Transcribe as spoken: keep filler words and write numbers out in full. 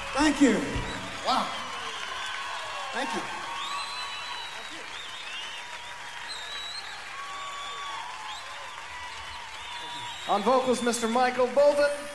Thank you. Wow. Thank you. On vocals, Mister Michael Bolden.